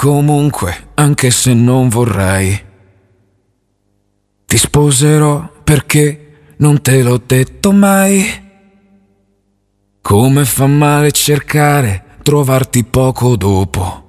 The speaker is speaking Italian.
Comunque, anche se non vorrei, ti sposerò perché non te l'ho detto mai. Come fa male cercare, trovarti poco dopo.